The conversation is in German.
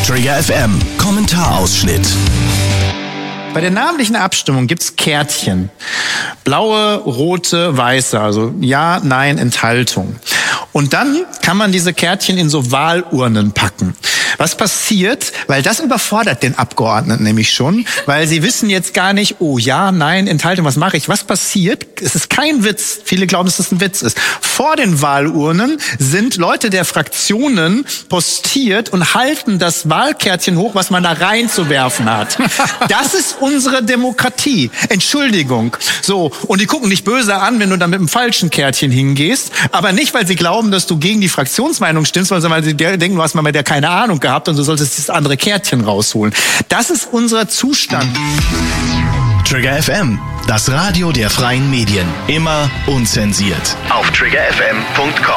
Trigger FM Kommentarausschnitt. Bei der namentlichen Abstimmung gibt's Kärtchen. Blaue, rote, weiße, also Ja, Nein, Enthaltung. Und dann kann man diese Kärtchen in so Wahlurnen packen. Was passiert? Weil das überfordert den Abgeordneten nämlich schon, weil sie wissen jetzt gar nicht, oh ja, nein, Enthaltung, was mache ich? Was passiert? Es ist kein Witz. Viele glauben, dass es ein Witz ist. Vor den Wahlurnen sind Leute der Fraktionen postiert und halten das Wahlkärtchen hoch, was man da reinzuwerfen hat. Das ist unsere Demokratie. Entschuldigung. So. Und die gucken dich böse an, wenn du dann mit dem falschen Kärtchen hingehst. Aber nicht, weil sie glauben, dass du gegen die Fraktionsmeinung stimmst, sondern weil sie denken, du hast mal mit der keine Ahnung gehabt und du solltest das andere Kärtchen rausholen. Das ist unser Zustand. Trigger FM, das Radio der freien Medien. Immer unzensiert. Auf triggerfm.com.